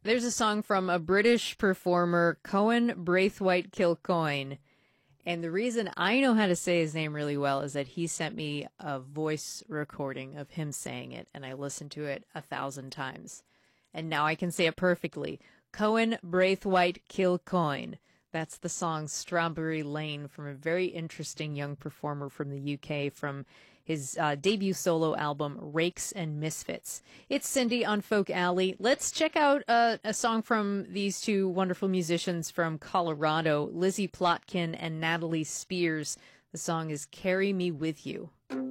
There's a song from a British performer, Cohen Braithwaite Kilcoyne. And the reason I know how to say his name really well is that he sent me a voice recording of him saying it, and I listened to it 1,000 times. And now I can say it perfectly. Cohen Braithwaite Kilcoyne. That's the song Strawberry Lane from a very interesting young performer from the UK from his debut solo album, Rakes and Misfits. It's Cindy on Folk Alley. Let's check out a song from these two wonderful musicians from Colorado, Lizzie Plotkin and Natalie Spears. The song is Carry Me With You.